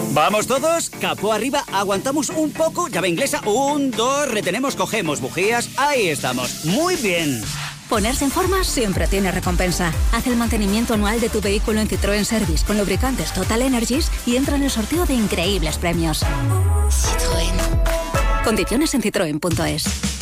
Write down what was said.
¿Vamos todos? Capó arriba, aguantamos un poco, llave inglesa, 1, 2, retenemos, cogemos bujías, ahí estamos, muy bien. Ponerse en forma siempre tiene recompensa. Haz el mantenimiento anual de tu vehículo en Citroën Service con lubricantes Total Energies y entra en el sorteo de increíbles premios. Citroën. Condiciones en citroen.es.